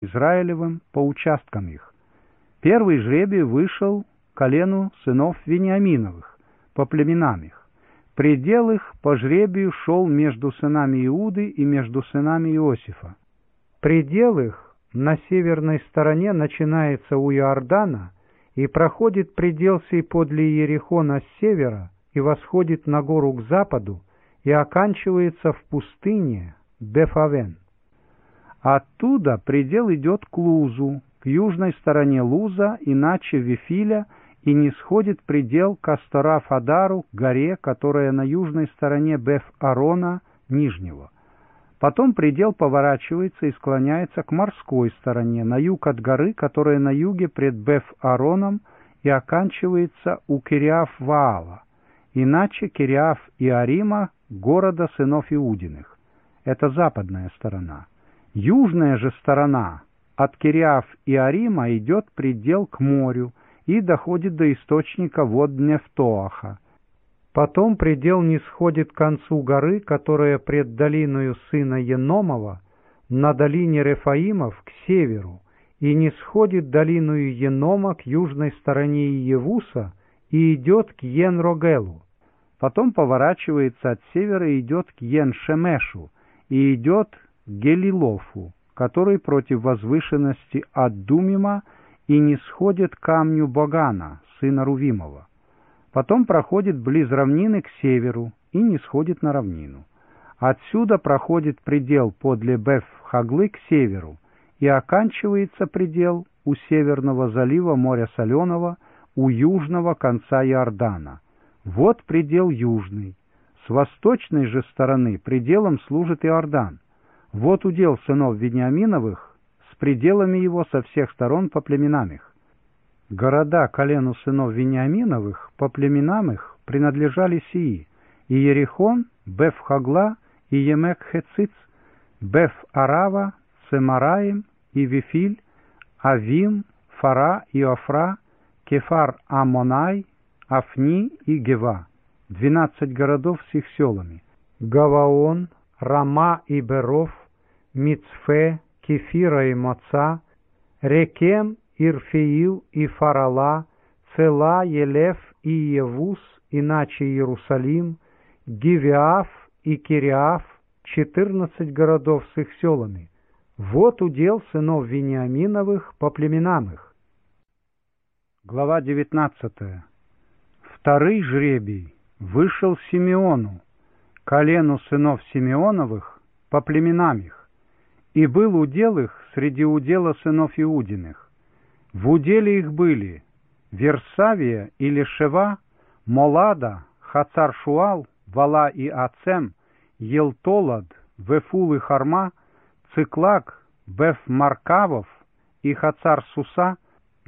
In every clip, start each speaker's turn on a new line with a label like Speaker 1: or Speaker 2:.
Speaker 1: Израилевым по участкам их. Первый жребий вышел колену сынов Вениаминовых по племенам их. Предел их по жребию шел между сынами Иуды и между сынами Иосифа. Предел их на северной стороне начинается у Иордана и проходит предел сей подле Иерихона с севера и восходит на гору к западу и оканчивается в пустыне Бефавен. Оттуда предел идет к Лузу, к южной стороне Луза, иначе Вифиля, и не сходит предел к Астарафадару, горе, которая на южной стороне Беф-Арона Нижнего. Потом предел поворачивается и склоняется к морской стороне, на юг от горы, которая на юге пред Беф-Ароном, и оканчивается у Кириаф-Ваала, иначе Кириаф-Иарима, города сынов Иудиных. Это западная сторона. Южная же сторона от Кириаф-Иарима идет предел к морю и доходит до источника вод Нефтоаха. Потом предел нисходит к концу горы, которая пред долиною сына Еномова, на долине Рефаимов к северу, и нисходит долиною Енома к южной стороне Иевуса и идет к Йен-Рогелу. Потом поворачивается от севера и идет к Йен-Шемешу, и идет к Гелилофу, который против возвышенности Аддумима, и нисходит к камню Богана, сына Рувимова. Потом проходит близ равнины к северу и нисходит на равнину. Отсюда проходит предел подле Беф-Хаглы к северу, и оканчивается предел у северного залива моря Соленого, у южного конца Иордана. Вот предел южный. С восточной же стороны пределом служит Иордан. Вот удел сынов Вениаминовых с пределами его со всех сторон по племенам их. Города колену сынов Вениаминовых по племенам их принадлежали сии: Иерихон, Беф-Хагла и Емек-Хециц, Беф-Арава, Цемараим и Вифиль, Авим, Фара и Офра, Кефар-Амонай, Афни и Гева, 12 городов с их селами, Гаваон, Рама и Беров, Мицфе, Кефира и Моца, Рекем, Ирфеил и Фарала, Цела, Елев и Иевус, иначе Иерусалим, Гивеаф и Кириаф, 14 городов с их селами. Вот удел сынов Вениаминовых по племенам их. Глава 19. Второй жребий вышел Симеону, колену сынов Симеоновых по племенам их, и был удел их среди удела сынов Иудиных. В уделе их были Версавия или Шева, Молада, Хацар-Шуал, Вала и Ацем, Елтолад, Вефул и Харма, Циклак, Беф-Маркавов и Хацар-Суса,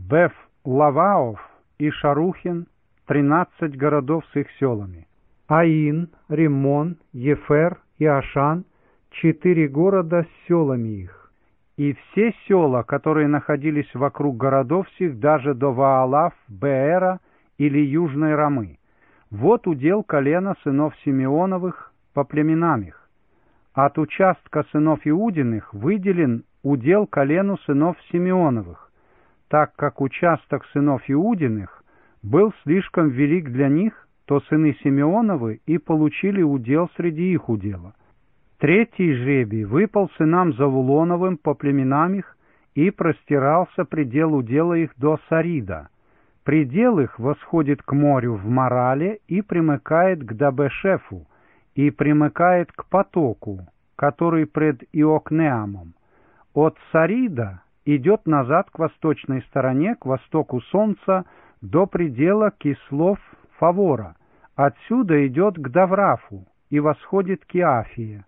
Speaker 1: Беф-Лаваов и Шарухин, 13 городов с их селами, Аин, Риммон, Ефер и Ашан, 4 города с селами их, и все села, которые находились вокруг городов сих, даже до Ваалав, Беэра или Южной Рамы. Вот удел колена сынов Симеоновых по племенам их. От участка сынов Иудиных выделен удел колену сынов Симеоновых, так как участок сынов Иудиных был слишком велик для них, то сыны Симеоновы и получили удел среди их удела. Третий жребий выпал сынам Завулоновым по племенам их, и простирался предел удела их до Сарида. Предел их восходит к морю в Марале и примыкает к Дабешефу, и примыкает к потоку, который пред Иокнеамом. От Сарида идет назад к восточной стороне, к востоку солнца, до предела Кислов-Фавора. Отсюда идет к Даврафу и восходит к Иафии.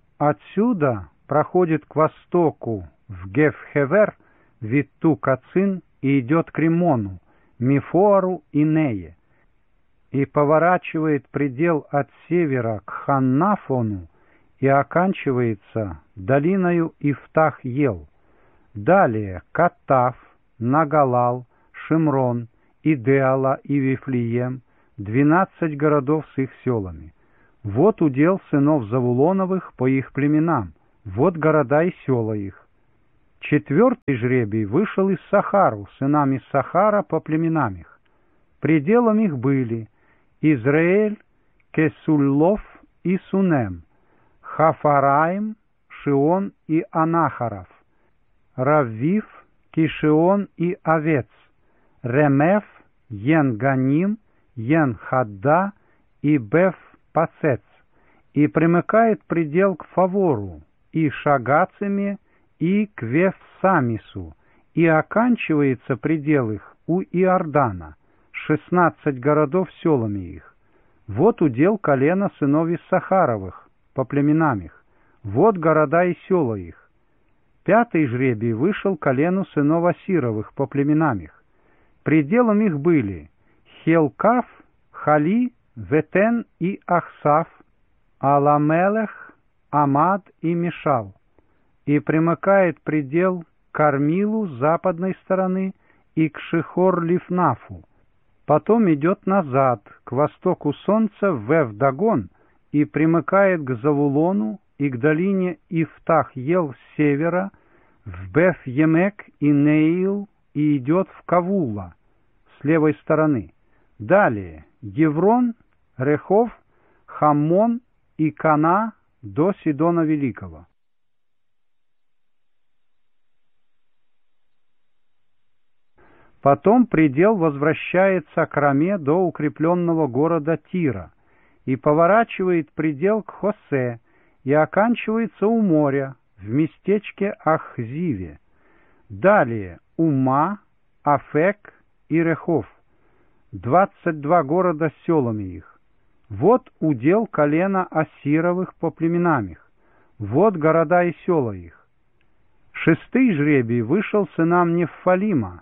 Speaker 1: Отсюда проходит к востоку в Гефхевер, Витту-Кацин, и идет к Римону, Мифоару и Нее, и поворачивает предел от севера к Ханнафону и оканчивается долиною Ифтах-Ел. Далее Каттав, Нагалал, Шимрон, Идеала и Вифлеем, 12 городов с их селами. Вот удел сынов Завулоновых по их племенам, вот города и села их. 4-й жребий вышел из Сахару, сынами Сахара по племенам их. Пределом их были Израиль, Кесуллов и Сунем, Хафараим, Шион и Анахаров, Раввив, Кишион и Овец, Ремеф, Ен-Ганим, Ен-Хадда и Беф-Пацец, и примыкает предел к Фавору, и Шагацами, и к Вефсамису, и оканчивается предел их у Иордана, 16 городов селами их. Вот удел колена сынов Иссахаровых, по племенам их, вот города и села их. 5-й жребий вышел колену сынов Асировых, по племенам их. Пределом их были Хелкав, Хали, Ветен и Ахсав, Аламелех, Амад и Мишал, и примыкает предел к Кармилу с западной стороны и к Шихор-Лифнафу. Потом идет назад, к востоку солнца, в Эвдагон, и примыкает к Завулону и к долине Ифтах-Ел с севера, в Беф-Емек и Неил, и идет в Кавула с левой стороны. Далее Еврон, Рехов, Хаммон и Кана до Сидона Великого. Потом предел возвращается к Раме до укрепленного города Тира и поворачивает предел к Хосе и оканчивается у моря в местечке Ахзиве. Далее Ума, Афек и Рехов, 22 города с селами их. Вот удел колена Асировых по племенам их, вот города и села их. 6-й жребий вышел сынам Неффалима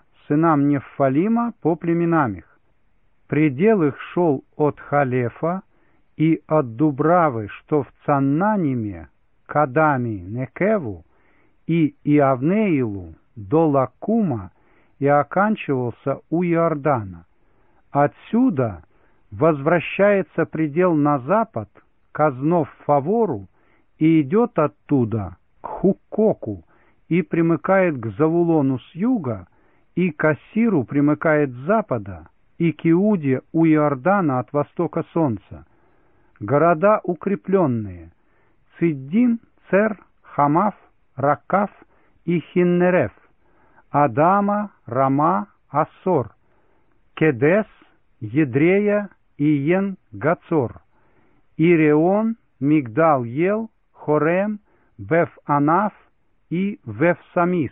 Speaker 1: по племенам их. Предел их шел от Халефа и от Дубравы, что в Цаннаниме, Кадами, Некеву и Иавнеилу до Лакума и оканчивался у Иордана. Отсюда возвращается предел на запад, к Азнов-Фавору, и идет оттуда к Хуккоку и примыкает к Завулону с юга, и к Ассиру примыкает с запада, и к Иуде у Иордана от востока солнца. Города укрепленные — Циддим, Цер, Хамав, Ракав и Хиннереф, Адама, Рама, Ассор, Кедес, Едрея и Ен-Гацор, Иреон, Мигдал-Ел, Хорем, Беф-Анаф и Вефсамис,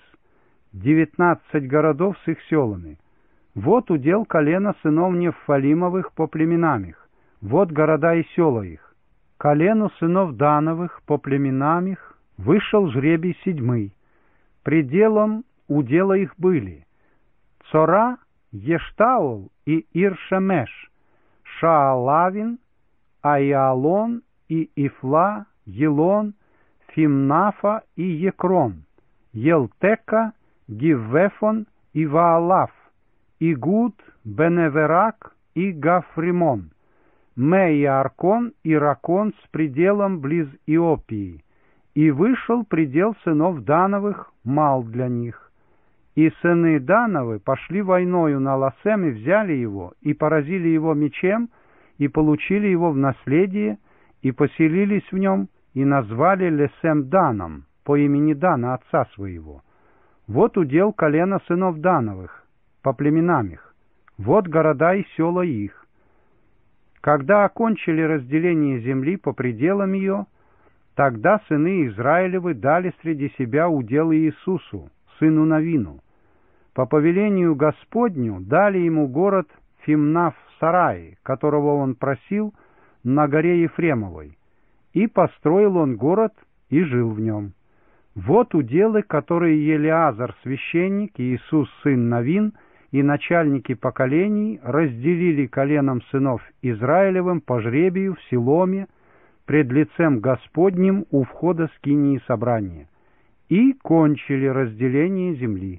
Speaker 1: 19 городов с их селами. Вот удел колена сынов Неффалимовых по племенам их, вот города и села их. Колену сынов Дановых по племенам их вышел жребий 7-й. Пределом удела их были Цора, Ештаол и Иршемеш, Шаалавин, Айалон и Ифла, Елон, Фимнафа и Екрон, Елтека, Гиввефон и Ваалав, Игуд, Беневерак и Гафримон, Ме и Аркон и Ракон с пределом близ Иопии, и вышел предел сынов Дановых мал для них. И сыны Дановы пошли войною на Ласем и взяли его, и поразили его мечем, и получили его в наследие, и поселились в нем, и назвали Лесем Даном, по имени Дана, отца своего. Вот удел колена сынов Дановых, по племенам их, вот города и села их. Когда окончили разделение земли по пределам ее, тогда сыны Израилевы дали среди себя удел Иисусу, сыну Навину. По повелению Господню дали ему город Фимнаф-Сарай, которого он просил на горе Ефремовой, и построил он город и жил в нем. Вот уделы, которые Елиазар священник и Иисус сын Навин и начальники поколений разделили коленам сынов Израилевым по жребию в Силоме пред лицем Господним у входа скинии собрания, и кончили разделение земли.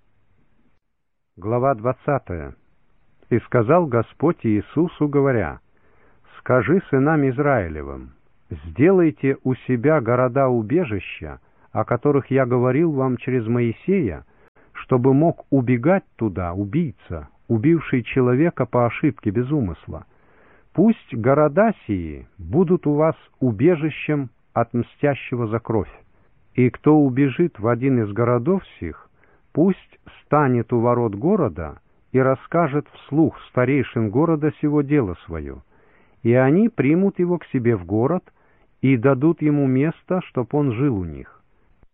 Speaker 1: Глава 20. «И сказал Господь Иисусу, говоря: скажи сынам Израилевым: сделайте у себя города-убежища, о которых я говорил вам через Моисея, чтобы мог убегать туда убийца, убивший человека по ошибке без умысла. Пусть города сии будут у вас убежищем от мстящего за кровь. И кто убежит в один из городов сих, пусть станет у ворот города и расскажет вслух старейшин города сего дело свое, и они примут его к себе в город и дадут ему место, чтоб он жил у них.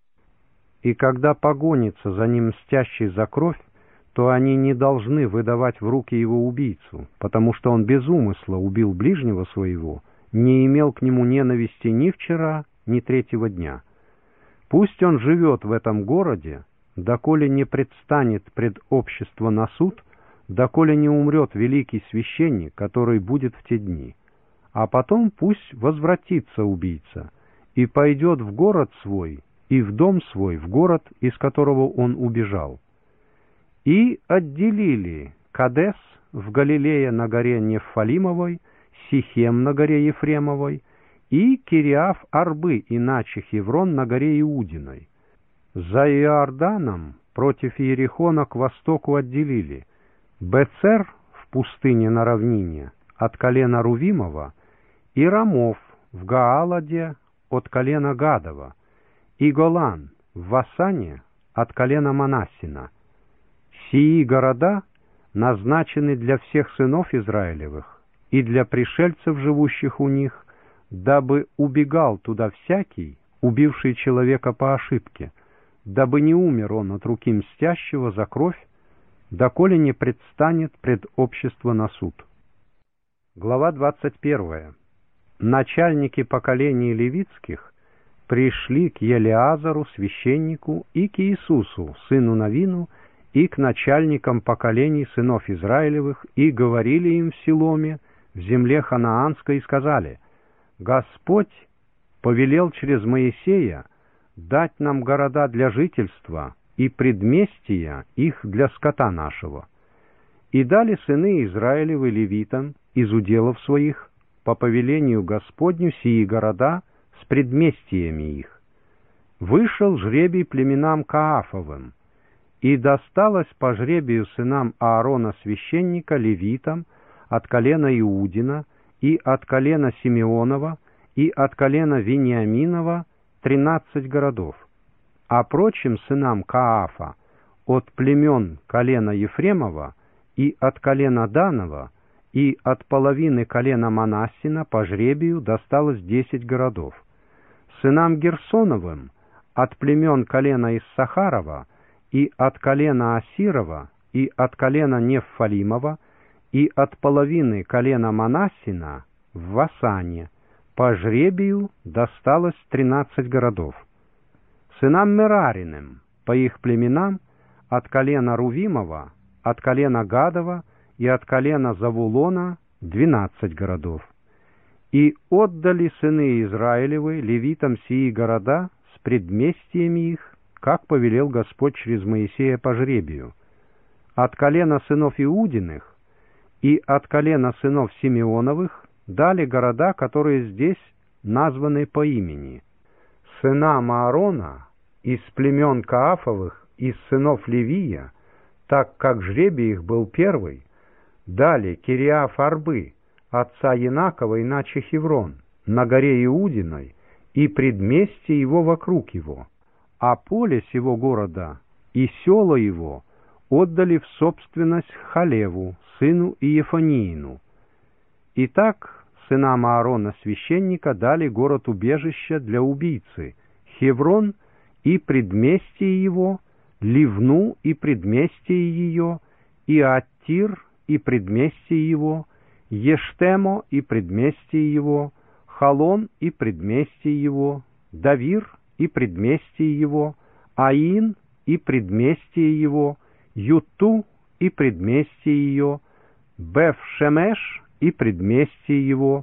Speaker 1: И когда погонится за ним мстящий за кровь, то они не должны выдавать в руки его убийцу, потому что он без умысла убил ближнего своего, не имел к нему ненависти ни вчера, ни третьего дня. Пусть он живет в этом городе, доколе не предстанет пред общество на суд, доколе не умрет великий священник, который будет в те дни. А потом пусть возвратится убийца и пойдет в город свой и в дом свой, в город, из которого он убежал. И отделили Кадес в Галилее на горе Нефалимовой, Сихем на горе Ефремовой и Кириаф-Арбы, иначе Хеврон на горе Иудиной. За Иорданом против Иерихона к востоку отделили Бецер в пустыне на равнине от колена Рувимова и Рамов в Гааладе от колена Гадова и Голан в Васане от колена Манассина. Сии города назначены для всех сынов Израилевых и для пришельцев, живущих у них, дабы убегал туда всякий, убивший человека по ошибке, дабы не умер он от руки мстящего за кровь, доколе не предстанет пред общество на суд. Глава 21. Начальники поколений левитских пришли к Елеазару, священнику, и к Иисусу, сыну Навину, и к начальникам поколений сынов Израилевых, и говорили им в Силоме, в земле ханаанской, и сказали: «Господь повелел через Моисея дать нам города для жительства и предместия их для скота нашего. И дали сыны Израилевы левитам из уделов своих по повелению Господню сии города с предместиями их. Вышел жребий племенам Каафовым, и досталось по жребию сынам Аарона священника левитам от колена Иудина и от колена Симеонова и от колена Вениаминова 13 городов, а прочим сынам Каафа от племен колена Ефремова и от колена Данова и от половины колена Манассина по жребию досталось 10 городов. Сынам Герсоновым от племен колена Иссахарова и от колена Асирова и от колена Неффалимова и от половины колена Манассина в Васане по жребию досталось 13 городов. Сынам Мерариным по их племенам от колена Рувимова, от колена Гадова и от колена Завулона 12 городов. И отдали сыны Израилевы левитам сии города с предместиями их, как повелел Господь через Моисея по жребию. От колена сынов Иудиных и от колена сынов Симеоновых дали города, которые здесь названы по имени. Сынам Аарона из племен Каафовых, из сынов Левия, так как жребий их был первый, дали Кириаф-Арбы, отца Янакова, иначе Хеврон, на горе Иудиной, и предместье его вокруг его, а поле сего города и села его отдали в собственность Халеву, сыну Иефаниину. Итак, сынам Аарона священника дали город-убежище для убийцы, Хеврон и предместье его, Ливну и предместье ее, и Аттир и предместье его, Ештемо и предместье его, Халон и предместье его, Давир и предместье его, Аин и предместье его, Юту и предместье ее, Беф-Шемеш и предместье его,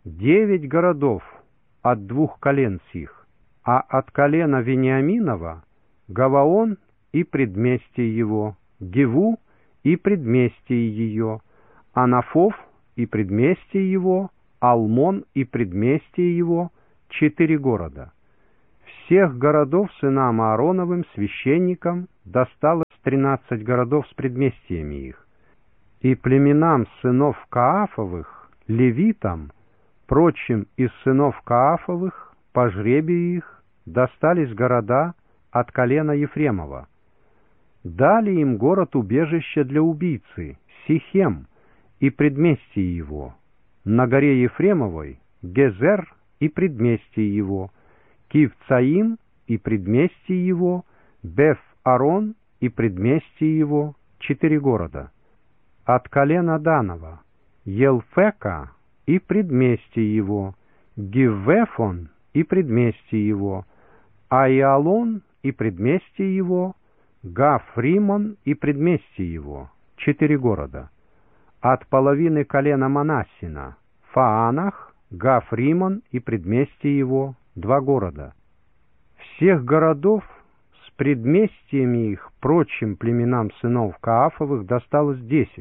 Speaker 1: 9 городов от 2 колен сих, а от колена Вениаминова Гаваон и предместье его, Геву и предместье ее, Анафов и предместье его, Алмон и предместье его, 4 города. Всех городов сынам Аароновым, священникам, досталось 13 городов с предместьями их. И племенам сынов Каафовых, левитам, прочим из сынов Каафовых, по жребию их, достались города от колена Ефремова. Дали им город-убежище для убийцы, Сихем, и предместье его, на горе Ефремовой, Гезер и предместье его, Кивцаим и предместье его, Беф-Арон и предместье его, 4 города. От колена Данова, Елфека и предместье его, Гиввефон и предместье его, Айалон и предместье его, Гафримон и предместье его, 4 города. От половины колена Манассина, Фаанах, Гафримон и предместье его, 2 города. Всех городов с предместьями их прочим племенам сынов Каафовых досталось 10,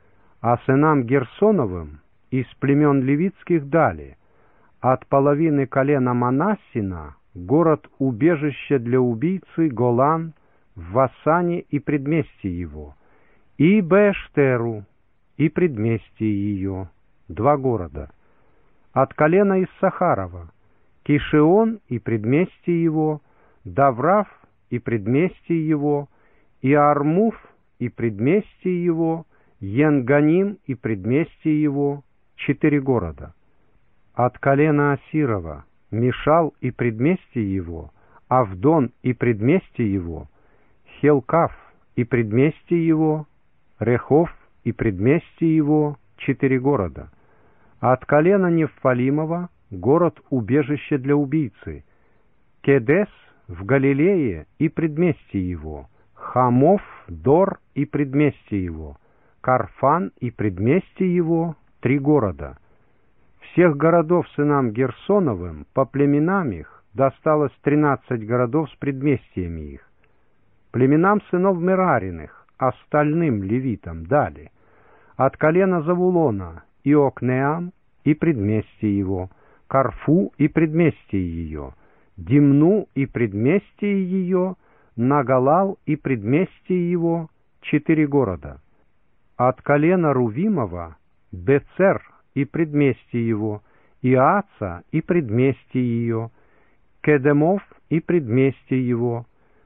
Speaker 1: а сынам Герсоновым из племен левитских дали от половины колена Манассина город-убежище для убийцы Голан в Вассане и предместье его, и Беэштеру и предместье ее, 2 города. От колена Иссахарова Кишион и предместье его, Даврав и предместье его, и Армуф и предместье его, Енганим и предместье его, 4 города. От колена Асирова Мишал и предместье его, Авдон и предместье его, Хелкав и предместье его, Рехов и предместье его, 4 города. От колена Нефалимова город-убежище для убийцы, Кедес в Галилее и предместье его, Хамов, Дор и предместье его, Карфан и предместье его, 3 города. Всех городов сынам Герсоновым по племенам их досталось 13 городов с предместьями их. Племенам сынов Мерариных, остальным левитам дали от колена Завулона Иокнеам и предместье его, Карфу и предместье ее, Димну и предместье ее, Нагалал и предместье его, 4 города. От колена Рувимова Бецер и предместье его, Иаца и предместье ее, Кедемов и предместье его,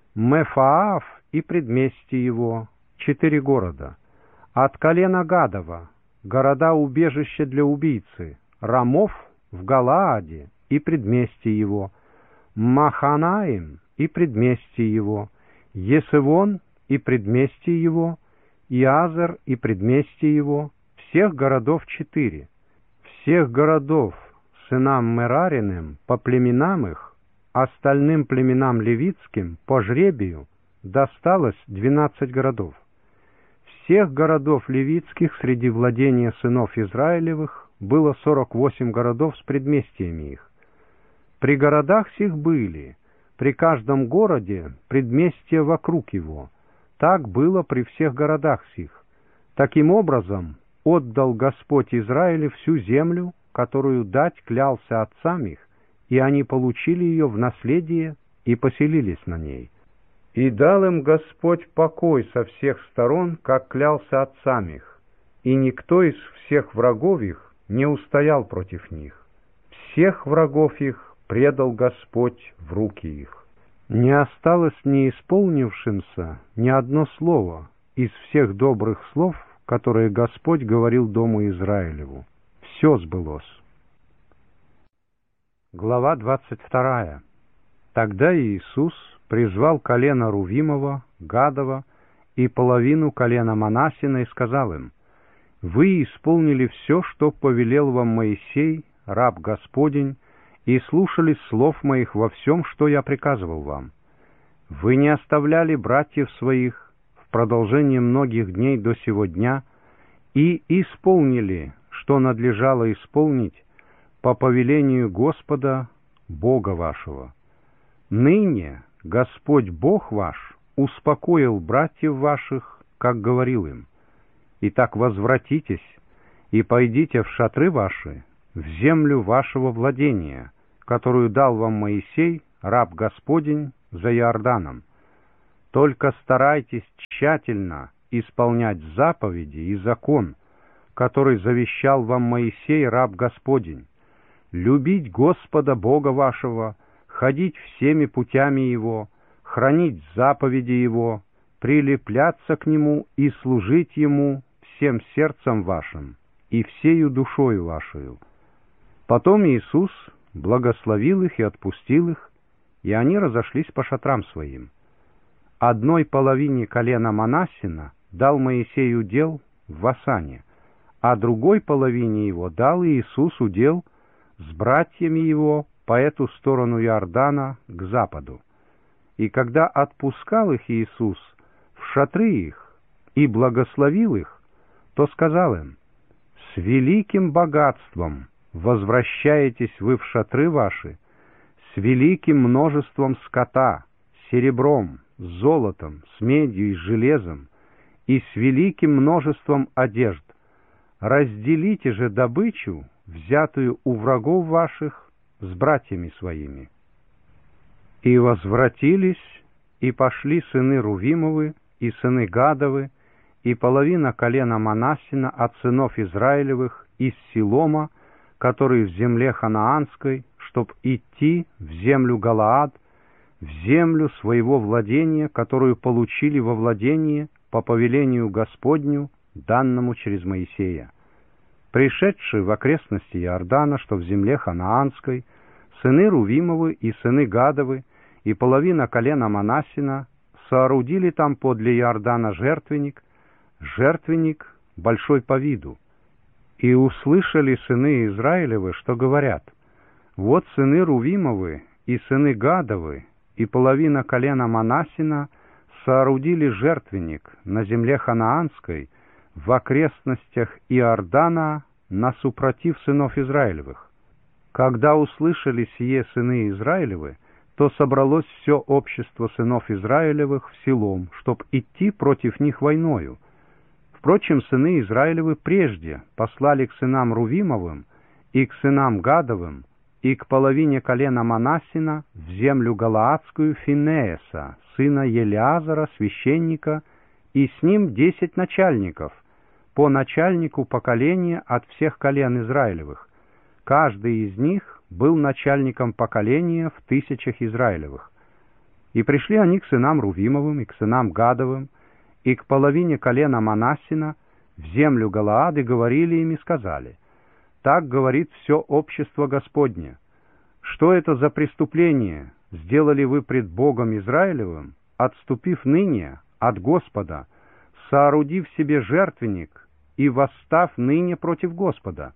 Speaker 1: Мефаав и предместье его, 4 города. От колена Гадова города-убежище для убийцы, Рамов в Галааде и предместье его, Маханаим и предместье его, Есевон и предместье его, Иазер и предместье его, всех городов 4. Всех городов сынам Мерариным по племенам их, остальным племенам левитским по жребию досталось 12 городов. Всех городов левитских среди владения сынов Израилевых было 48 городов с предместьями их. При городах сих были, при каждом городе предместья вокруг его. Так было при всех городах сих. Таким образом отдал Господь Израилю всю землю, которую дать клялся отцам их, и они получили ее в наследие и поселились на ней. И дал им Господь покой со всех сторон, как клялся отцам их, и никто из всех врагов их не устоял против них. Всех врагов их предал Господь в руки их. Не осталось не исполнившимся ни одно слово из всех добрых слов, которые Господь говорил дому Израилеву. Все сбылось. Глава 22. Тогда Иисус призвал колено Рувимова, Гадова и половину колена Манассина и сказал им: «Вы исполнили все, что повелел вам Моисей, раб Господень, и слушались слов моих во всем, что я приказывал вам. Вы не оставляли братьев своих в продолжение многих дней до сего дня и исполнили, что надлежало исполнить по повелению Господа, Бога вашего. Ныне Господь Бог ваш успокоил братьев ваших, как говорил им. Итак, возвратитесь и пойдите в шатры ваши, в землю вашего владения, которую дал вам Моисей, раб Господень, за Иорданом. Только старайтесь тщательно исполнять заповеди и закон, который завещал вам Моисей, раб Господень, любить Господа Бога вашего, ходить всеми путями Его, хранить заповеди Его, прилепляться к Нему и служить Ему всем сердцем вашим и всею душою вашею». Потом Иисус благословил их и отпустил их, и они разошлись по шатрам своим. Одной половине колена Манассина дал Моисей удел в Васане, а другой половине его дал Иисус удел с братьями его по эту сторону Иордана к западу. И когда отпускал их Иисус в шатры их и благословил их, то сказал им: «С великим богатством возвращаетесь вы в шатры ваши, с великим множеством скота, серебром, золотом, с медью и с железом, и с великим множеством одежд. Разделите же добычу, взятую у врагов ваших, с братьями своими». И возвратились, и пошли сыны Рувимовы и сыны Гадовы, и половина колена Манассина от сынов Израилевых из Силома, который в земле ханаанской, чтоб идти в землю Галаад, в землю своего владения, которую получили во владение по повелению Господню, данному через Моисея. Пришедшие в окрестности Иордана, что в земле ханаанской, сыны Рувимовы и сыны Гадовы и половина колена Манассина соорудили там подле Иордана жертвенник большой по виду. И услышали сыны Израилевы, что говорят: «Вот сыны Рувимовы и сыны Гадовы и половина колена Манассина соорудили жертвенник на земле ханаанской в окрестностях Иордана насупротив сынов Израилевых». Когда услышали сие сыны Израилевы, то собралось все общество сынов Израилевых в Силом, чтоб идти против них войною. Впрочем, сыны Израилевы прежде послали к сынам Рувимовым и к сынам Гадовым и к половине колена Манассина в землю Галаадскую Финееса, сына Елиазара, священника, и с ним 10 начальников, по начальнику поколения от всех колен Израилевых. Каждый из них был начальником поколения в тысячах Израилевых. И пришли они к сынам Рувимовым и к сынам Гадовым и к половине колена Манассина в землю Галаад, и говорили им и сказали: «Так говорит все общество Господне: что это за преступление сделали вы пред Богом Израилевым, отступив ныне от Господа, соорудив себе жертвенник и восстав ныне против Господа?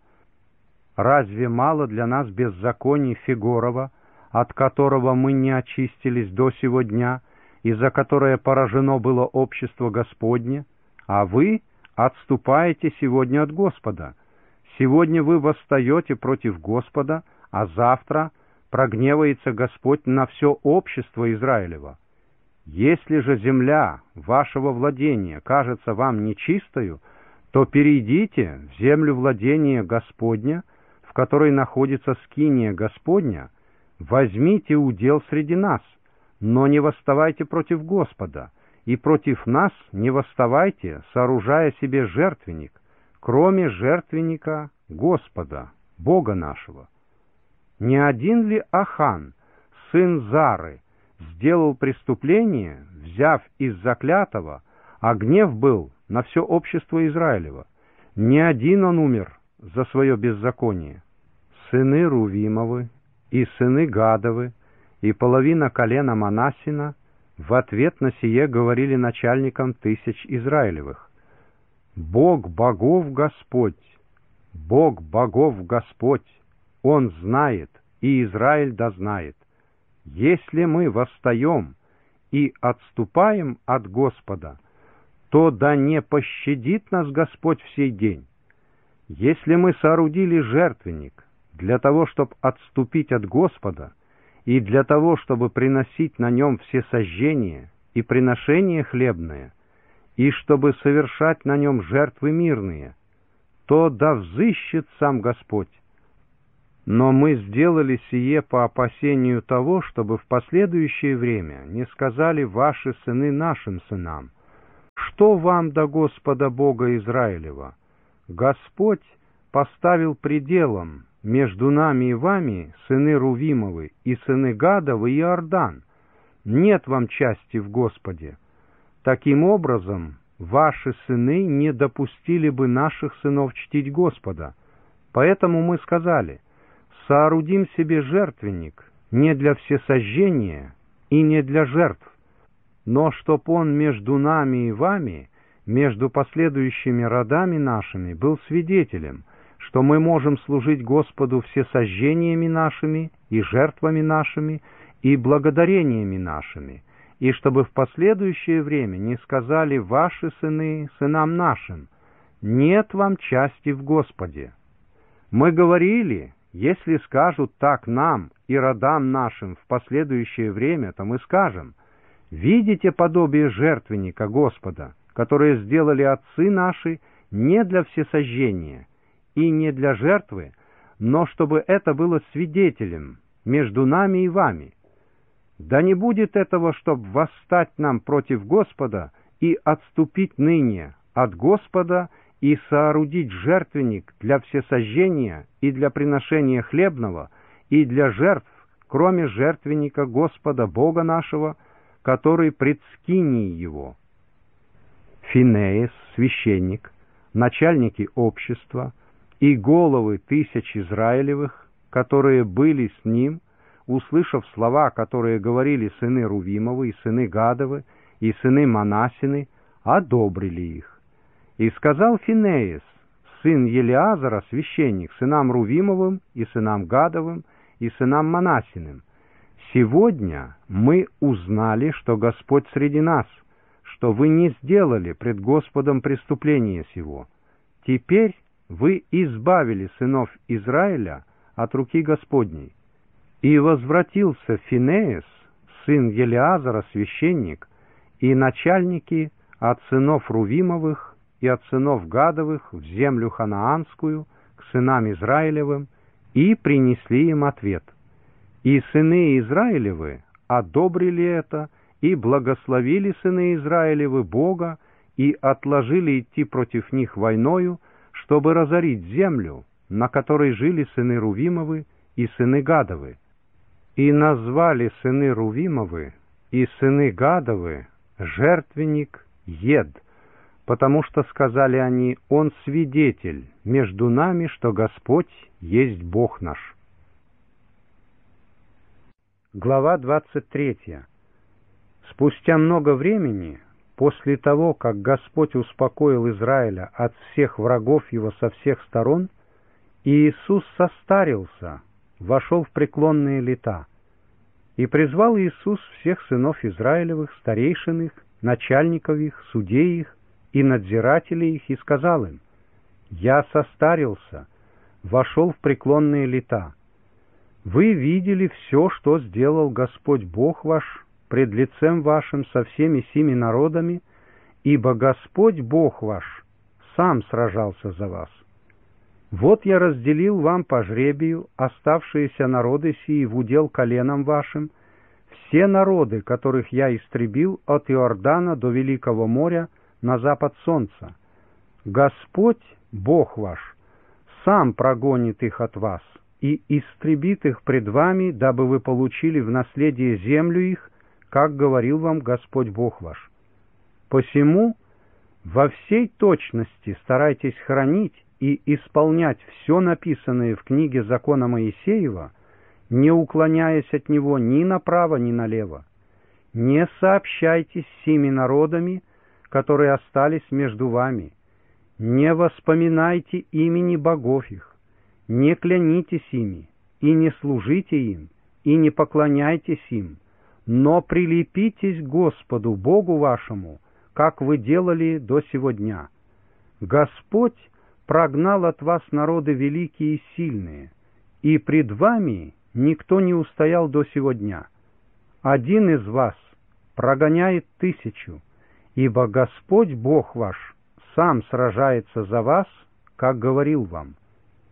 Speaker 1: Разве мало для нас беззаконий Фигорова, от которого мы не очистились до сего дня, и за которое поражено было общество Господне? А вы отступаете сегодня от Господа. Сегодня вы восстаете против Господа, а завтра прогневается Господь на все общество Израилева. Если же земля вашего владения кажется вам нечистою, то перейдите в землю владения Господня, в которой находится скиния Господня, возьмите удел среди нас, но не восставайте против Господа, и против нас не восставайте, сооружая себе жертвенник, кроме жертвенника Господа, Бога нашего. Не один ли Ахан, сын Зары, сделал преступление, взяв из заклятого, а гнев был на все общество Израилева? Не один он умер за свое беззаконие. Сыны Рувимовы и сыны Гадовы и половина колена Манассина в ответ на сие говорили начальникам тысяч Израилевых: «Бог богов Господь, Бог богов Господь, Он знает, и Израиль дознает. Если мы восстаем и отступаем от Господа, то да не пощадит нас Господь в сей день. Если мы соорудили жертвенник для того, чтобы отступить от Господа, и для того, чтобы приносить на нем все сожжения и приношения хлебные, и чтобы совершать на нем жертвы мирные, то да взыщет сам Господь. Но мы сделали сие по опасению того, чтобы в последующее время не сказали ваши сыны нашим сынам: что вам до Господа Бога Израилева? Господь поставил пределом между нами и вами, сыны Рувимовы и сыны Гадовы, Иордан. Нет вам части в Господе. Таким образом, ваши сыны не допустили бы наших сынов чтить Господа. Поэтому мы сказали: соорудим себе жертвенник не для всесожжения и не для жертв, но чтоб он между нами и вами, между последующими родами нашими, был свидетелем, что мы можем служить Господу всесожжениями нашими и жертвами нашими и благодарениями нашими, и чтобы в последующее время не сказали ваши сыны сынам нашим: нет вам части в Господе. Мы говорили: если скажут так нам и родам нашим в последующее время, то мы скажем: видите подобие жертвенника Господа, которое сделали отцы наши не для всесожжения и не для жертвы, но чтобы это было свидетелем между нами и вами. Да не будет этого, чтоб восстать нам против Господа и отступить ныне от Господа и соорудить жертвенник для всесожжения и для приношения хлебного и для жертв, кроме жертвенника Господа Бога нашего, который пред скинией его. Финеес, священник, начальники общества и головы тысяч Израилевых, которые были с ним, услышав слова, которые говорили сыны Рувимовы и сыны Гадовы и сыны Манассины, одобрили их. И сказал Финеес, сын Елиазара, священник, сынам Рувимовым и сынам Гадовым и сынам Манассиным: сегодня мы узнали, что Господь среди нас, что вы не сделали пред Господом преступление сего. Теперь вы избавили сынов Израиля от руки Господней. И возвратился Финеес, сын Елиазара, священник, и начальники от сынов Рувимовых и от сынов Гадовых в землю ханаанскую к сынам Израилевым, и принесли им ответ. И сыны Израилевы одобрили это, и благословили сыны Израилевы Бога, и отложили идти против них войною, чтобы разорить землю, на которой жили сыны Рувимовы и сыны Гадовы. И назвали сыны Рувимовы и сыны Гадовы жертвенник Ед, потому что, сказали они, он свидетель между нами, что Господь есть Бог наш. Глава 23. Спустя много времени, после того, как Господь успокоил Израиля от всех врагов его со всех сторон, Иисус состарился, вошел в преклонные лета. И призвал Иисус всех сынов Израилевых, старейшин их, начальников их, судей их и надзирателей их, и сказал им: «Я состарился, вошел в преклонные лета. Вы видели все, что сделал Господь Бог ваш пред лицем вашим со всеми сими народами, ибо Господь Бог ваш сам сражался за вас. Вот я разделил вам по жребию оставшиеся народы сии в удел коленам вашим, все народы, которых я истребил от Иордана до Великого моря на запад солнца. Господь, Бог ваш, сам прогонит их от вас и истребит их пред вами, дабы вы получили в наследие землю их, как говорил вам Господь Бог ваш. Посему во всей точности старайтесь хранить и исполнять все написанное в книге закона Моисеева, не уклоняясь от него ни направо, ни налево. Не сообщайтесь с сими народами, которые остались между вами. Не воспоминайте имени богов их, не клянитесь ими, и не служите им, и не поклоняйтесь им, но прилепитесь к Господу Богу вашему, как вы делали до сего дня. Господь прогнал от вас народы великие и сильные, и пред вами никто не устоял до сего дня. Один из вас прогоняет 1000, ибо Господь Бог ваш сам сражается за вас, как говорил вам.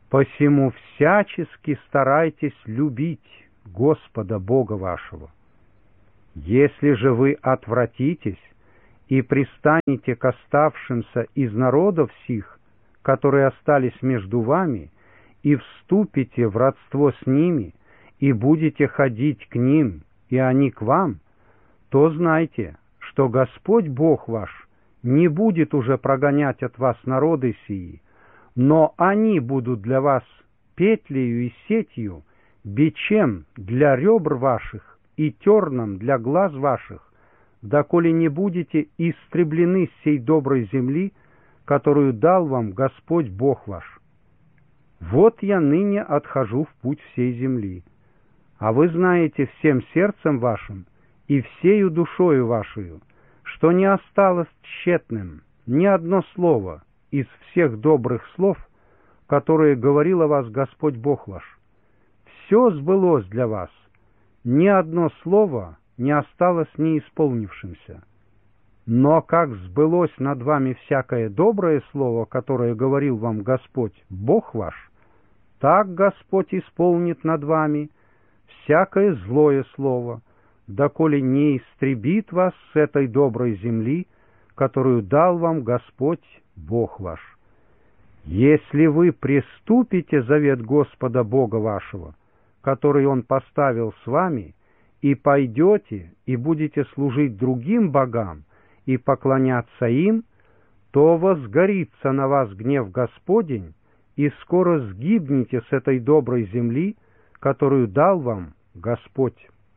Speaker 1: Посему всячески старайтесь любить Господа Бога вашего. Если же вы отвратитесь и пристанете к оставшимся из народов сих, которые остались между вами, и вступите в родство с ними, и будете ходить к ним, и они к вам, то знайте, что Господь Бог ваш не будет уже прогонять от вас народы сии, но они будут для вас петлею и сетью, бичем для ребр ваших и терном для глаз ваших, доколе не будете истреблены с сей доброй земли, которую дал вам Господь Бог ваш. Вот я ныне отхожу в путь всей земли, а вы знаете всем сердцем вашим и всею душою вашею, что не осталось тщетным ни одно слово из всех добрых слов, которые говорил о вас Господь Бог ваш. Все сбылось для вас, ни одно слово не осталось неисполнившимся. Но как сбылось над вами всякое доброе слово, которое говорил вам Господь Бог ваш, так Господь исполнит над вами всякое злое слово, доколе не истребит вас с этой доброй земли, которую дал вам Господь Бог ваш. Если вы приступите завет Господа Бога вашего, который Он поставил с вами, и пойдете, и будете служить другим богам, и поклоняться им, то возгорится на вас гнев Господень, и скоро сгибнете с этой доброй земли, которую дал вам Господь.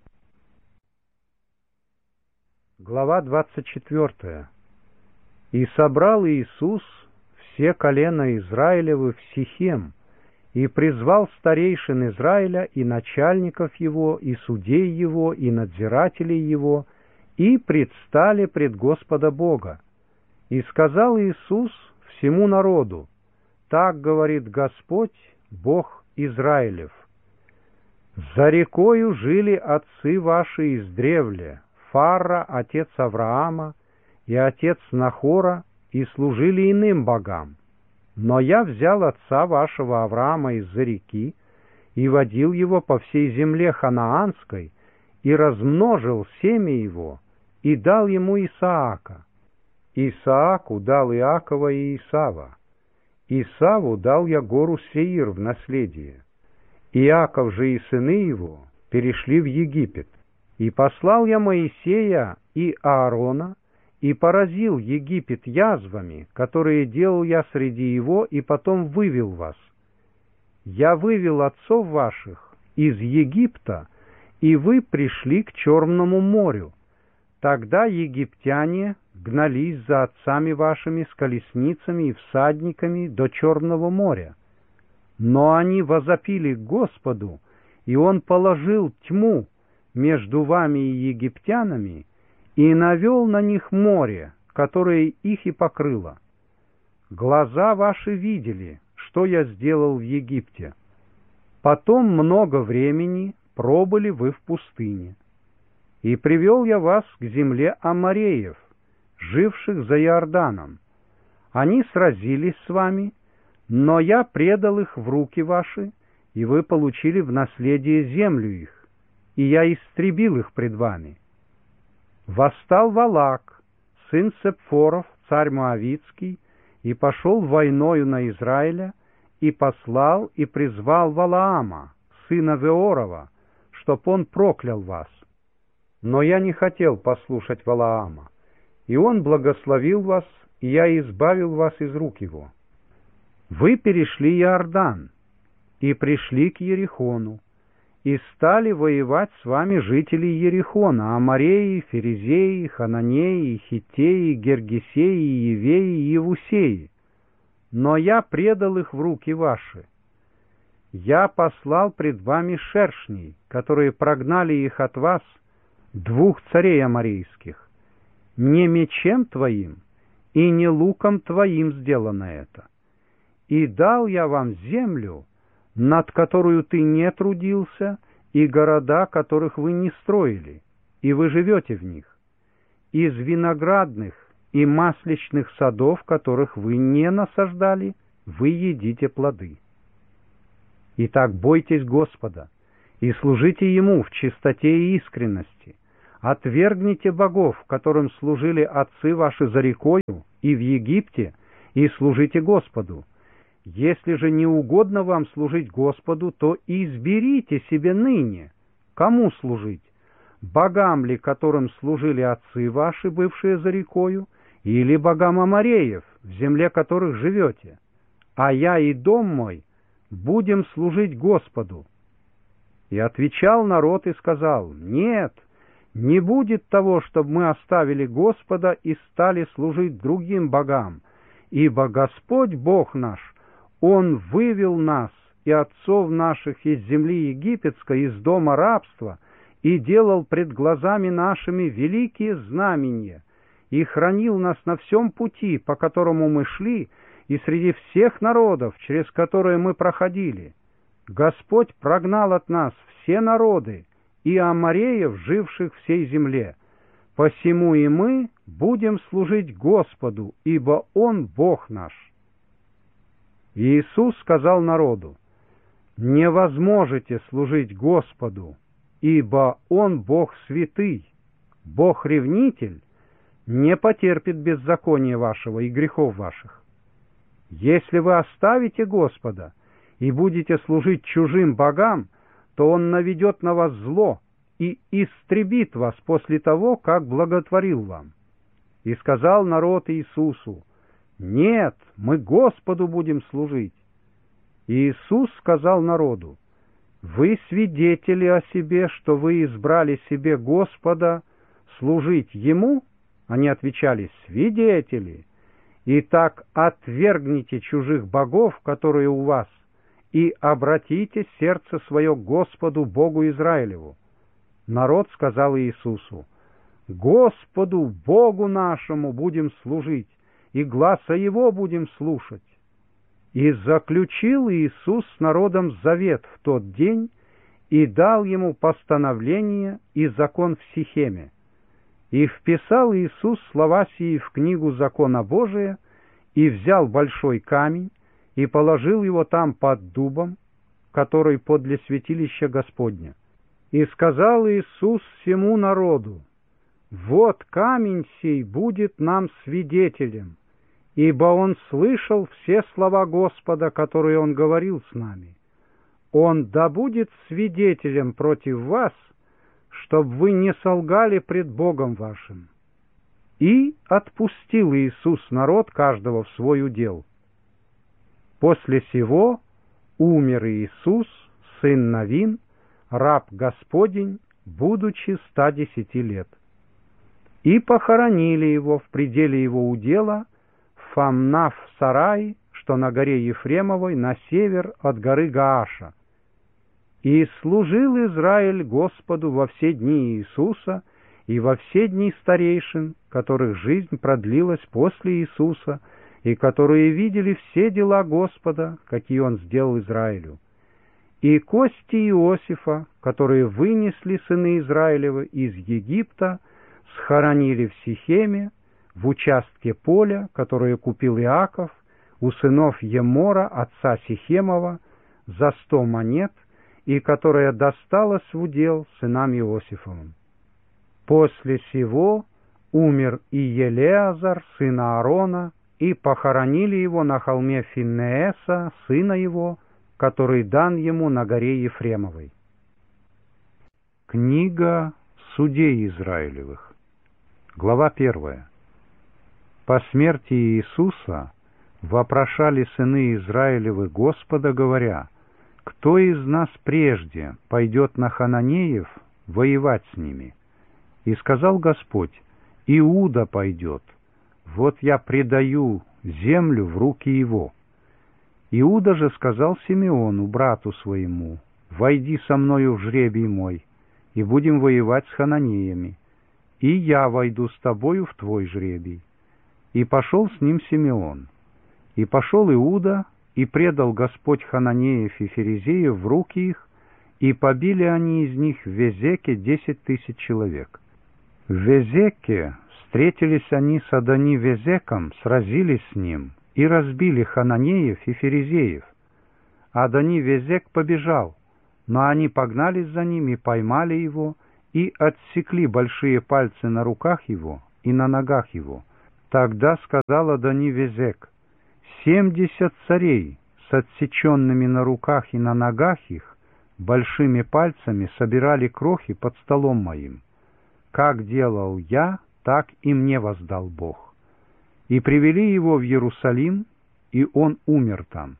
Speaker 1: Глава 24. «И собрал Иисус все колена Израилевы в Сихем, и призвал старейшин Израиля, и начальников его, и судей его, и надзирателей его, и предстали пред Господа Бога. И сказал Иисус всему народу: так говорит Господь, Бог Израилев: за рекою жили отцы ваши издревле, Фара, отец Авраама, и отец Нахора, и служили иным богам. Но я взял отца вашего Авраама из-за реки и водил его по всей земле ханаанской, и размножил семя его, и дал ему Исаака. Исааку дал Иакова и Исава. Исаву дал я гору Сеир в наследие. Иаков же и сыны его перешли в Египет. И послал я Моисея и Аарона, и поразил Египет язвами, которые делал я среди его, и потом вывел вас. Я вывел отцов ваших из Египта, и вы пришли к Черному морю. Тогда египтяне гнались за отцами вашими с колесницами и всадниками до Черного моря. Но они возопили к Господу, и Он положил тьму между вами и египтянами, и навел на них море, которое их и покрыло. Глаза ваши видели, что я сделал в Египте. Потом много времени пробыли вы в пустыне. И привел я вас к земле Амореев, живших за Иорданом. Они сразились с вами, но я предал их в руки ваши, и вы получили в наследие землю их, и я истребил их пред вами. Восстал Валак, сын Сепфоров, царь Моавицкий, и пошел войною на Израиля, и послал и призвал Валаама, сына Веорова, чтоб он проклял вас. Но я не хотел послушать Валаама, и он благословил вас, и я избавил вас из рук его. Вы перешли Иордан, и пришли к Ерихону, и стали воевать с вами жители Ерихона, Амореи, Ферезеи, Хананеи, Хиттеи, Гергесеи, Евеи и Евусеи. Но я предал их в руки ваши. Я послал пред вами шершней, которые прогнали их от вас, двух царей аморейских. Не мечем твоим и не луком твоим сделано это. И дал я вам землю, над которую ты не трудился, и города, которых вы не строили, и вы живете в них, из виноградных и масличных садов, которых вы не насаждали, вы едите плоды. Итак, бойтесь Господа и служите Ему в чистоте и искренности. Отвергните богов, которым служили отцы ваши за рекою и в Египте, и служите Господу. Если же не угодно вам служить Господу, то изберите себе ныне, кому служить, богам ли, которым служили отцы ваши, бывшие за рекою, или богам амореев, в земле которых живете. А я и дом мой будем служить Господу». И отвечал народ и сказал: «Нет, не будет того, чтобы мы оставили Господа и стали служить другим богам, ибо Господь Бог наш, Он вывел нас и отцов наших из земли египетской, из дома рабства, и делал пред глазами нашими великие знамения, и хранил нас на всем пути, по которому мы шли, и среди всех народов, через которые мы проходили. Господь прогнал от нас все народы и амореев, живших в сей земле. Посему и мы будем служить Господу, ибо Он Бог наш». И Иисус сказал народу: «Не возможете служить Господу, ибо Он Бог святый, Бог-ревнитель, не потерпит беззакония вашего и грехов ваших. Если вы оставите Господа и будете служить чужим богам, то Он наведет на вас зло и истребит вас после того, как благотворил вам». И сказал народ Иисусу: «Нет, мы Господу будем служить». И Иисус сказал народу: «Вы свидетели о себе, что вы избрали себе Господа служить Ему?» Они отвечали: «Свидетели». «Итак, отвергните чужих богов, которые у вас, и обратите сердце свое к Господу Богу Израилеву». Народ сказал Иисусу: «Господу Богу нашему будем служить, и гласа Его будем слушать». И заключил Иисус с народом завет в тот день и дал ему постановление и закон в Сихеме. И вписал Иисус слова сии в книгу закона Божия, и взял большой камень, и положил его там под дубом, который подле святилища Господня. И сказал Иисус всему народу: «Вот камень сей будет нам свидетелем, ибо он слышал все слова Господа, которые он говорил с нами. Он да будет свидетелем против вас, чтоб вы не солгали пред Богом вашим». И отпустил Иисус народ каждого в свой удел. После сего умер Иисус, сын Навин, раб Господень, будучи 110 лет. И похоронили его в пределе его удела в Фамнав-Сарае, что на горе Ефремовой, на север от горы Гааша. И служил Израиль Господу во все дни Иисуса и во все дни старейшин, которых жизнь продлилась после Иисуса, и которые видели все дела Господа, какие Он сделал Израилю. И кости Иосифа, которые вынесли сыны Израилевы из Египта, схоронили в Сихеме, в участке поля, которое купил Иаков у сынов Емора, отца Сихемова, за 100 монет, и которое досталось в удел сынам Иосифовым. После сего умер и Елеазар, сын Аарона, и похоронили его на холме Финнееса, сына его, который дан ему на горе Ефремовой. Книга Судей Израилевых. Глава 1. По смерти Иисуса вопрошали сыны Израилевы Господа, говоря: «Кто из нас прежде пойдет на хананеев воевать с ними?» И сказал Господь: «Иуда пойдет. Вот я предаю землю в руки его». Иуда же сказал Симеону, брату своему: «Войди со мною в жребий мой, и будем воевать с хананеями, и я войду с тобою в твой жребий». И пошел с ним Симеон. И пошел Иуда, и предал Господь хананеев и ферезеев в руки их, и побили они из них в Везеке 10 000 человек. В Везеке встретились они с Адони-Везеком, сразились с ним и разбили хананеев и ферезеев. Адони-Везек побежал, но они погнались за ним и поймали его, и отсекли большие пальцы на руках его и на ногах его. Тогда сказал Адони-Везек: 70 царей с отсеченными на руках и на ногах их большими пальцами собирали крохи под столом моим. Как делал я, так и мне воздал Бог. И привели его в Иерусалим, и он умер там.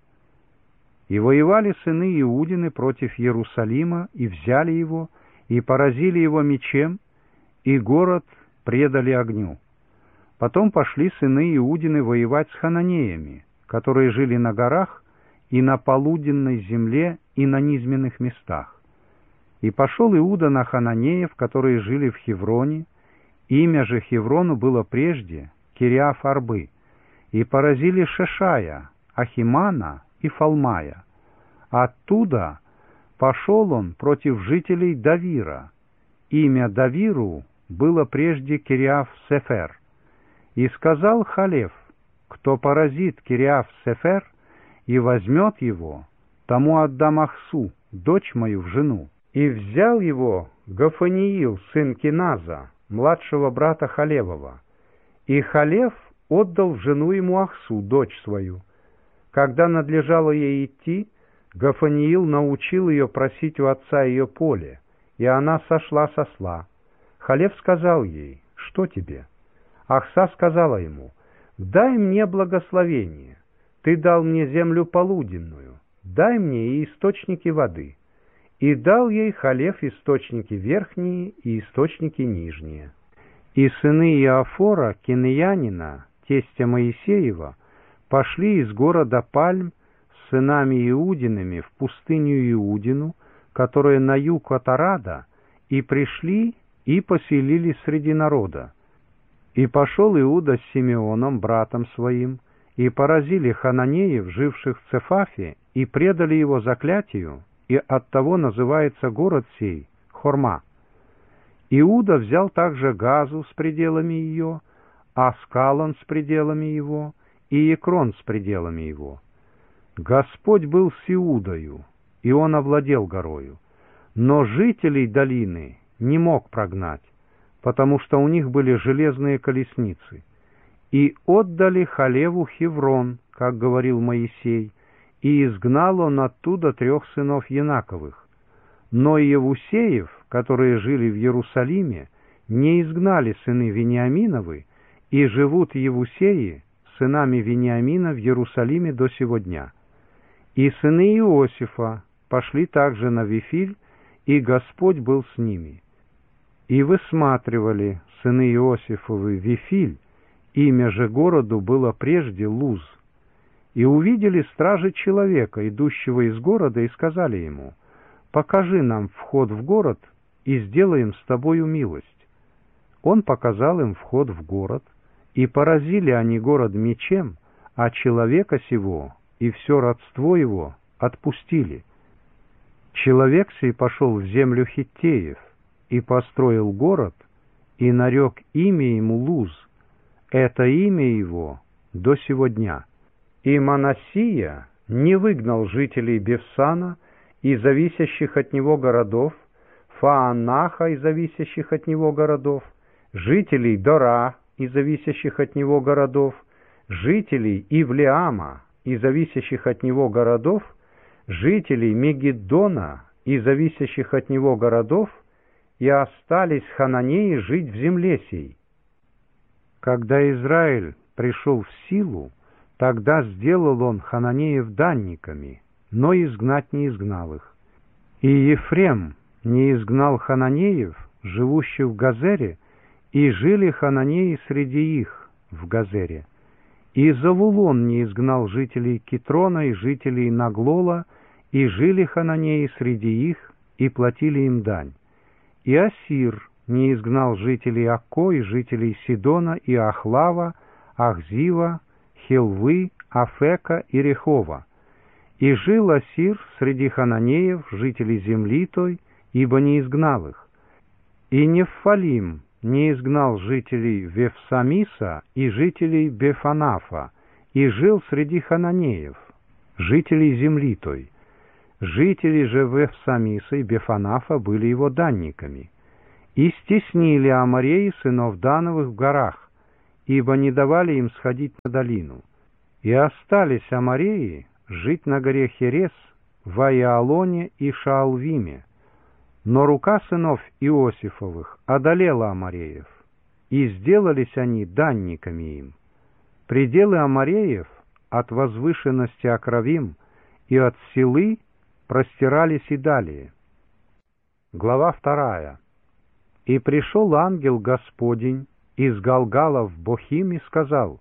Speaker 1: И воевали сыны Иудины против Иерусалима, и взяли его, и поразили его мечем, и город предали огню. Потом пошли сыны Иудины воевать с хананеями, которые жили на горах и на полуденной земле и на низменных местах. И пошел Иуда на хананеев, которые жили в Хевроне, имя же Хеврону было прежде Кириаф-Арбы, и поразили Шешая, Ахимана и Фалмая. Оттуда пошел он против жителей Давира. Имя Давиру было прежде Кириаф-Сефер. И сказал Халев: кто поразит Кириаф-Сефер и возьмет его, тому отдам Ахсу, дочь мою, в жену. И взял его Гафаниил, сын Киназа, младшего брата Халевова. И Халев отдал в жену ему Ахсу, дочь свою. Когда надлежало ей идти, Гафаниил научил ее просить у отца ее поле, и она сошла с осла. Халев сказал ей: что тебе? Ахса сказала ему: дай мне благословение, ты дал мне землю полуденную, дай мне и источники воды. И дал ей Халев источники верхние и источники нижние. И сыны Иофора, кинеянина, тестя Моисеева, пошли из города Пальм с сынами Иудиными в пустыню Иудину, которая на юг от Арада, и пришли и поселились среди народа. И пошел Иуда с Симеоном, братом своим, и поразили хананеев, живших в Цефафе, и предали его заклятию, и оттого называется город сей Хорма. Иуда взял также Газу с пределами ее, Аскалон с пределами его, и Экрон с пределами его. Господь был с Иудою, и он овладел горою, но жителей долины не мог прогнать, потому что у них были железные колесницы. И отдали Халеву Хеврон, как говорил Моисей, и изгнал он оттуда 3 сынов Янаковых. Но Иевусеев, которые жили в Иерусалиме, не изгнали сыны Вениаминовы, и живут Иевусеи сынами Вениамина в Иерусалиме до сего дня. И сыны Иосифа пошли также на Вифиль, и Господь был с ними. И высматривали сыны Иосифовы Вифиль, имя же городу было прежде Луз. И увидели стражи человека, идущего из города, и сказали ему: покажи нам вход в город, и сделаем с тобою милость. Он показал им вход в город, и поразили они город мечем, а человека сего и все родство его отпустили. Человек сей пошел в землю Хиттеев, и построил город, и нарек имя ему Луз. Это имя его до сего дня. И Манассия не выгнал жителей Бевсана и зависящих от него городов, Фаанаха и зависящих от него городов, жителей Дора и зависящих от него городов, жителей Ивлеама и зависящих от него городов, жителей Мегиддона и зависящих от него городов, и остались хананеи жить в земле сей. Когда Израиль пришел в силу, тогда сделал он хананеев данниками, но изгнать не изгнал их. И Ефрем не изгнал хананеев, живущих в Газере, и жили хананеи среди их в Газере. И Завулон не изгнал жителей Китрона и жителей Наглола, и жили хананеи среди их, и платили им дань. И Ассир не изгнал жителей Акко и жителей Сидона и Ахлава, Ахзива, Хелвы, Афека и Рехова. И жил Ассир среди хананеев, жителей земли той, ибо не изгнал их. И Нефалим не изгнал жителей Вефсамиса и жителей Бефанафа, и жил среди хананеев, жителей земли той. Жители же Вефсамиса и Бефанафа были его данниками. И стеснили амореи сынов Дановых в горах, ибо не давали им сходить на долину. И остались амореи жить на горе Херес, в Аиалоне и Шаалвиме. Но рука сынов Иосифовых одолела амореев, и сделались они данниками им. Пределы амореев от возвышенности Акравим и от Силы простирались и далее. Глава 2. «И пришел ангел Господень из Галгала в Бохим и сказал: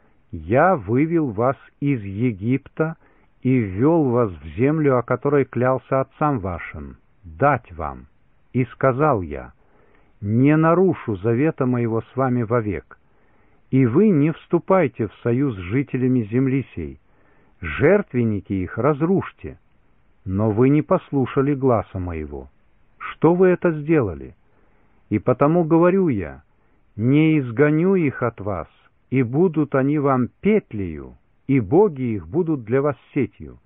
Speaker 1: Я вывел вас из Египта и ввел вас в землю, о которой клялся отцам вашим, дать вам. И сказал я: не нарушу завета моего с вами вовек. И вы не вступайте в союз с жителями земли сей, жертвенники их разрушьте. Но вы не послушали гласа моего. Что вы это сделали? И потому говорю я: не изгоню их от вас, и будут они вам петлею, и боги их будут для вас сетью».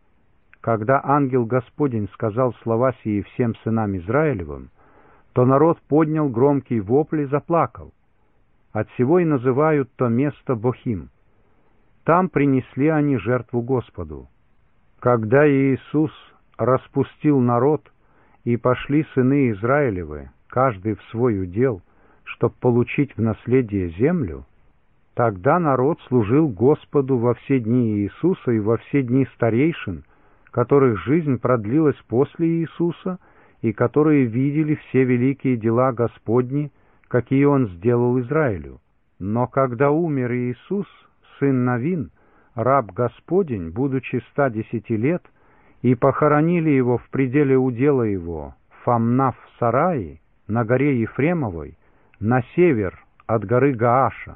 Speaker 1: Когда ангел Господень сказал слова сии всем сынам Израилевым, то народ поднял громкий вопль и заплакал. Отсего и называют то место Бохим. Там принесли они жертву Господу. Когда Иисус распустил народ, и пошли сыны Израилевы, каждый в свой удел, чтоб получить в наследие землю, тогда народ служил Господу во все дни Иисуса и во все дни старейшин, которых жизнь продлилась после Иисуса, и которые видели все великие дела Господни, какие Он сделал Израилю. Но когда умер Иисус, сын Навин, раб Господень, будучи 110 лет, и похоронили его в пределе удела его, Фамнав в Сарае, на горе Ефремовой, на север от горы Гааша.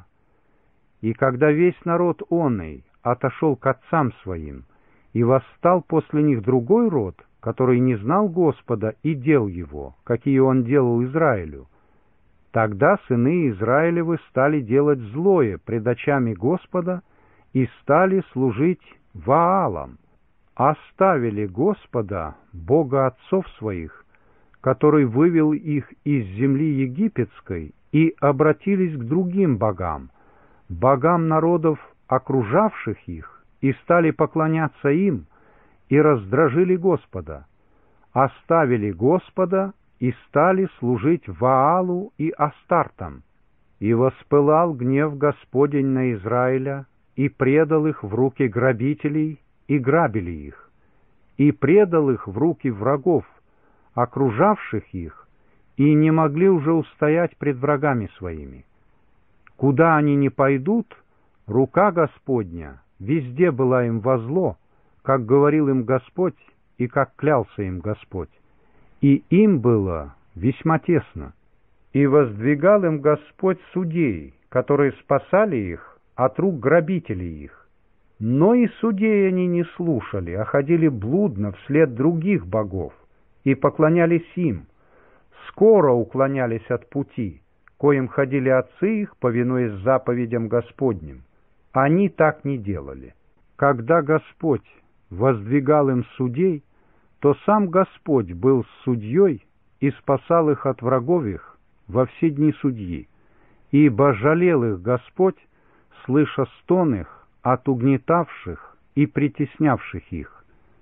Speaker 1: И когда весь народ оный отошел к отцам своим, и восстал после них другой род, который не знал Господа и дел его, какие он делал Израилю, тогда сыны Израилевы стали делать злое пред очами Господа и стали служить Ваалам, оставили Господа, Бога отцов своих, который вывел их из земли египетской, и обратились к другим богам, богам народов, окружавших их, и стали поклоняться им, и раздражили Господа, оставили Господа и стали служить Ваалу и Астартам. И воспылал гнев Господень на Израиля, и предал их в руки грабителей, и грабили их, и предал их в руки врагов, окружавших их, и не могли уже устоять пред врагами своими. Куда они ни пойдут, рука Господня везде была им во зло, как говорил им Господь и как клялся им Господь. И им было весьма тесно. И воздвигал им Господь судей, которые спасали их от рук грабителей их. Но и судей они не слушали, а ходили блудно вслед других богов, и поклонялись им, скоро уклонялись от пути, коим ходили отцы их, повинуясь заповедям Господним. Они так не делали. Когда Господь воздвигал им судей, то сам Господь был судьей и спасал их от врагов их во все дни судьи, ибо жалел их Господь, слыша стон их от угнетавших и притеснявших их.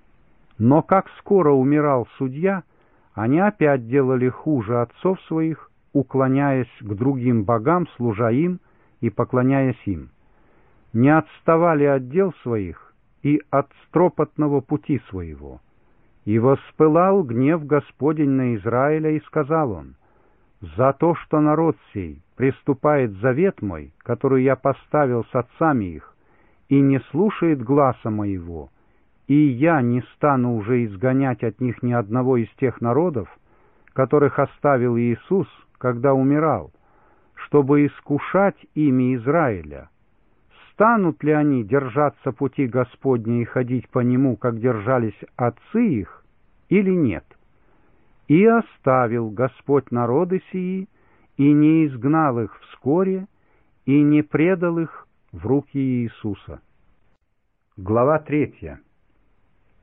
Speaker 1: Но как скоро умирал судья, они опять делали хуже отцов своих, уклоняясь к другим богам, служа им и поклоняясь им. Не отставали от дел своих и от стропотного пути своего. И воспылал гнев Господень на Израиля, и сказал он: «За то, что народ сей приступает завет мой, который я поставил с отцами их, и не слушает гласа моего, и я не стану уже изгонять от них ни одного из тех народов, которых оставил Иисус, когда умирал, чтобы искушать ими Израиля. Станут ли они держаться пути Господня и ходить по нему, как держались отцы их, или нет? И оставил Господь народы сии, и не изгнал их вскоре, и не предал их в руки Иисуса». Глава 3.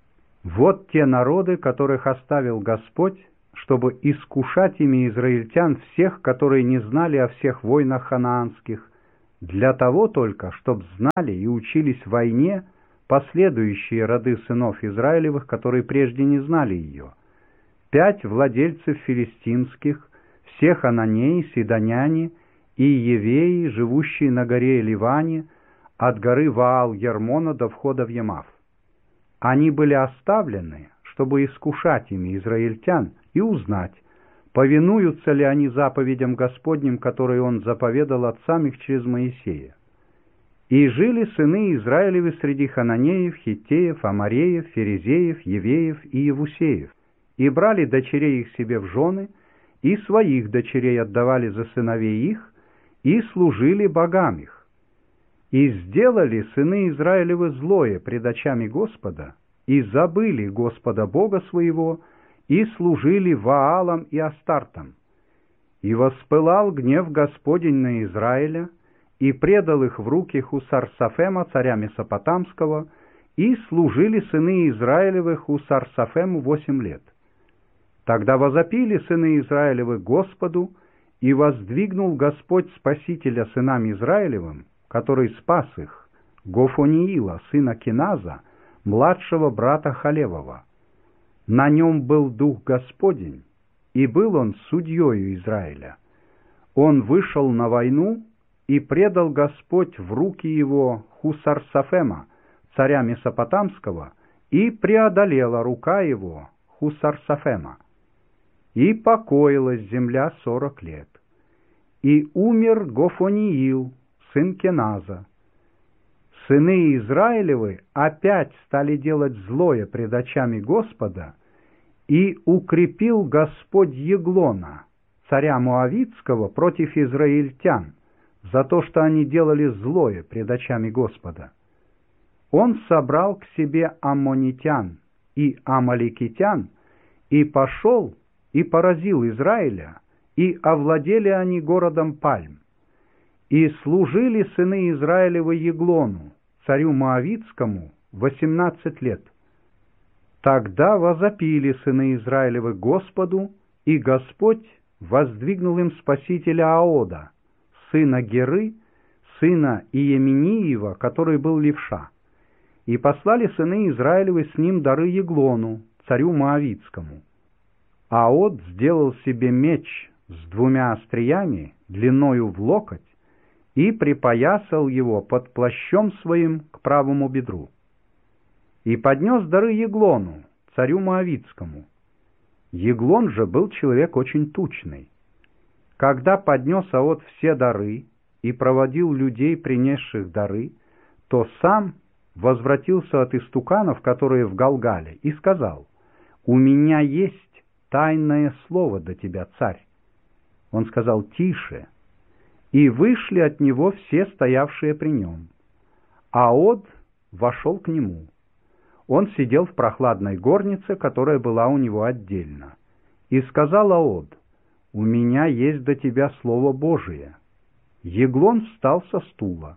Speaker 1: Вот те народы, которых оставил Господь, чтобы искушать ими израильтян всех, которые не знали о всех войнах ханаанских, для того только, чтобы знали и учились войне последующие роды сынов Израилевых, которые прежде не знали ее. 5 владельцев филистимских, все хананеи, сидоняне и евеи, живущие на горе Ливане, от горы Ваал-Ермона до входа в Ямав. Они были оставлены, чтобы искушать ими израильтян и узнать, повинуются ли они заповедям Господним, которые Он заповедал отцам их через Моисея. И жили сыны Израилевы среди хананеев, хиттеев, амореев, ферезеев, евеев и евусеев, и брали дочерей их себе в жены, и своих дочерей отдавали за сыновей их, и служили богам их. И сделали сыны Израилевы злое пред очами Господа, и забыли Господа Бога своего, и служили Ваалам и Астартам. И воспылал гнев Господень на Израиля, и предал их в руки Хусар-Сафема, царя Месопотамского, и служили сыны Израилевы Хусар-Сафему 8 лет. Тогда возопили сыны Израилевы Господу, и воздвигнул Господь Спасителя сынам Израилевым, который спас их, Гофониила, сына Киназа, младшего брата Халевова. На нем был Дух Господень, и был он судьею Израиля. Он вышел на войну, и предал Господь в руки его Хусар-Сафема, царя Месопотамского, и преодолела рука его Хусар-Сафема. И покоилась земля 40 лет. И умер Гофониил, сын Кеназа. Сыны Израилевы опять стали делать злое пред очами Господа, и укрепил Господь Еглона, царя Моавитского, против израильтян, за то, что они делали злое пред очами Господа. Он собрал к себе аммонитян и амаликитян, и пошел, и поразил Израиля, и овладели они городом Пальм. И служили сыны Израилевы Еглону, царю Моавитскому, 18 лет. Тогда возопили сыны Израилевы Господу, и Господь воздвигнул им спасителя Аода, сына Геры, сына Иеминиева, который был левша. И послали сыны Израилевы с ним дары Еглону, царю Моавитскому. Аод сделал себе меч с 2 остриями, длиною в локоть, и припоясал его под плащом своим к правому бедру. И поднес дары Еглону, царю Моавитскому. Еглон же был человек очень тучный. Когда поднес Аод все дары и проводил людей, принесших дары, то сам возвратился от истуканов, которые в Галгале, и сказал: «У меня есть тайное слово до тебя, царь». Он сказал: «Тише». И вышли от него все стоявшие при нем. Аод вошел к нему. Он сидел в прохладной горнице, которая была у него отдельно. И сказал Аод: «У меня есть до тебя слово Божие». Еглон встал со стула.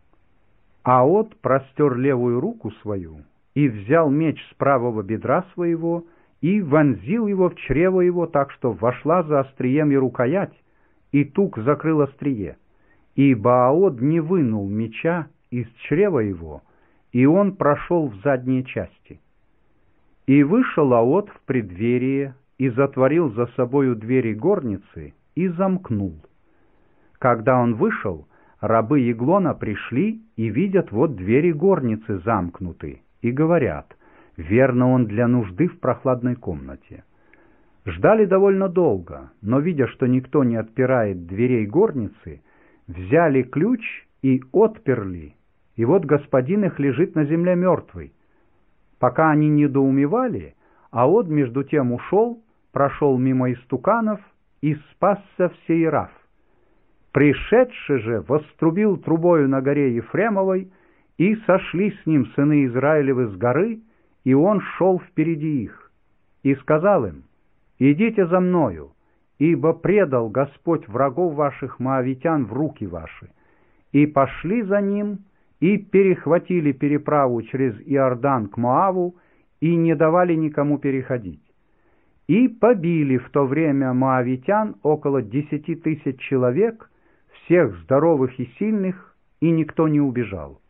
Speaker 1: Аод простер левую руку свою и взял меч с правого бедра своего и вонзил его в чрево его, так что вошла за острием и рукоять, и тук закрыл острие. Ибо Аод не вынул меча из чрева его, и он прошел в задние части. И вышел Аод в преддверие, и затворил за собою двери горницы, и замкнул. Когда он вышел, рабы Еглона пришли и видят, вот двери горницы замкнуты, и говорят: верно, он для нужды в прохладной комнате. Ждали довольно долго, но, видя, что никто не отпирает дверей горницы, взяли ключ и отперли, и вот господин их лежит на земле мертвый. Пока они недоумевали, Аод между тем ушел, прошел мимо истуканов и спасся в Сеирав. Пришедший же вострубил трубою на горе Ефремовой, и сошли с ним сыны Израилевы с горы, и он шел впереди их. И сказал им: «Идите за мною, ибо предал Господь врагов ваших моавитян в руки ваши». И пошли за ним, и перехватили переправу через Иордан к Моаву, и не давали никому переходить. И побили в то время моавитян около 10 000 человек, всех здоровых и сильных, и никто не убежал.